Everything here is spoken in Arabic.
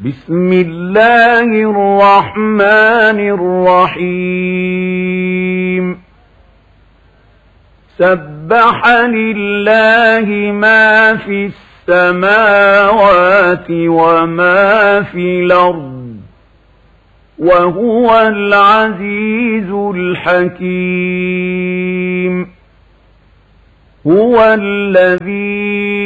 بسم الله الرحمن الرحيم سبح لله ما في السماوات وما في الأرض وهو العزيز الحكيم هو الذي